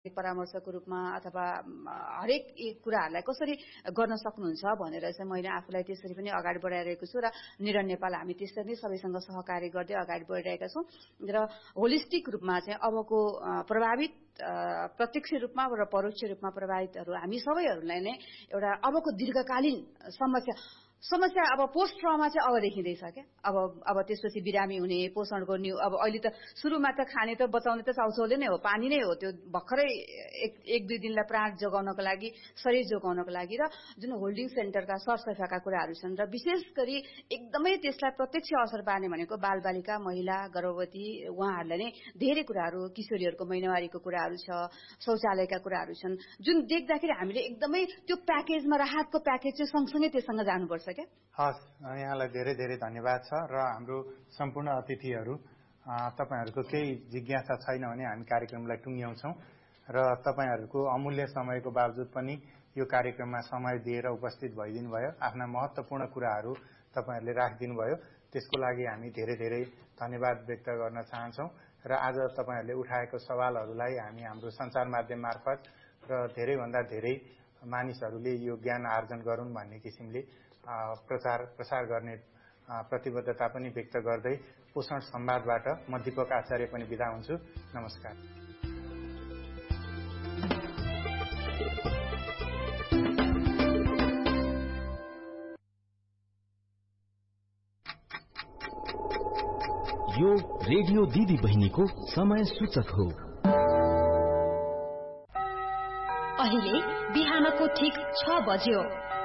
परामर्शको रूपमा अथवा हरेक कुराहरूलाई कसरी गर्न सक्नुहुन्छ भनेर चाहिँ मैले आफूलाई त्यसरी पनि अगाडि बढाइरहेको छु र निरन नेपाल हामी त्यसरी नै सबैसँग सहकार्य गर्दै अगाडि बढिरहेका छौँ र होलिस्टिक रूपमा चाहिँ अबको प्रभावित प्रत्यक्ष रूपमा र परोक्ष रूपमा प्रभावितहरू हामी सबैहरूलाई नै एउटा अबको दीर्घकालीन समस्या अब पोस्ट ट्रमा चाहिँ अब देखिँदैछ क्या अब त्यसपछि बिरामी हुने पोषणको अब अहिले त सुरुमा त खाने त बचाउने त चाउचाउले नै हो पानी नै हो त्यो भर्खरै एक दुई दिनलाई प्राण जोगाउनको लागि शरीर जोगाउनको लागि र जुन होल्डिङ सेन्टरका सरसफाइका कुराहरू छन् र विशेष गरी एकदमै त्यसलाई प्रत्यक्ष असर पार्ने भनेको बालबालिका महिला गर्भवती उहाँहरूलाई नै धेरै कुराहरू किशोरीहरूको महिनावारीको कुराहरू छ शौचालयका कुराहरू छन् जुन देख्दाखेरि हामीले एकदमै त्यो प्याकेजमा राहतको प्याकेज चाहिँ सँगसँगै त्यससँग जानुपर्छ। हस् यहाँलाई धेरै धेरै धन्यवाद छ र हाम्रो सम्पूर्ण अतिथिहरू तपाईहरूको केही जिज्ञासा छैन भने हामी कार्यक्रमलाई टुङ्ग्याउँछौँ र तपाईहरूको अमूल्य समयको बावजुद पनि यो कार्यक्रममा समय दिएर उपस्थित भइदिनु भयो आफ्ना महत्त्वपूर्ण कुराहरू तपाईहरूले राखिदिनु भयो त्यसको लागि हामी धेरै धेरै धन्यवाद व्यक्त गर्न चाहन्छौँ र आज तपाईहरूले उठाएको सवालहरूलाई हामी हाम्रो सञ्चार माध्यम मार्फत र धेरैभन्दा धेरै मानिसहरूले यो ज्ञान आर्जन गरून् भन्ने किसिमले प्रसार गर्ने प्रतिबद्धता पनि व्यक्त गर्दै पोषण संवादबाट म दीपक आचार्य पनि बिदा हुन्छु। नमस्कार। यो रेडियो दिदी बहिनीको समय सूचक हो। अहिले बिहानको ठीक 6 बज्यो।